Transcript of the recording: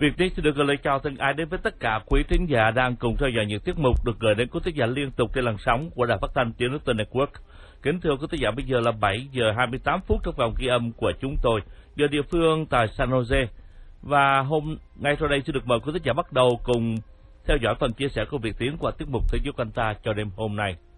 Việt Tiến xin được gửi lời chào thân ái đến với tất cả quý thính giả đang cùng theo dõi những tiết mục được gửi đến quý thính giả liên tục trên làn sóng của Đài Phát thanh Tiếng Nói Tình Network. Kính thưa quý thính giả, bây giờ là 7 giờ 28 phút trong vòng ghi âm của chúng tôi, giờ địa phương tại San Jose. Và ngay sau đây xin được mời quý thính giả bắt đầu cùng theo dõi phần chia sẻ của Việt Tiến qua tiết mục Thế giới quanh ta cho đêm hôm nay.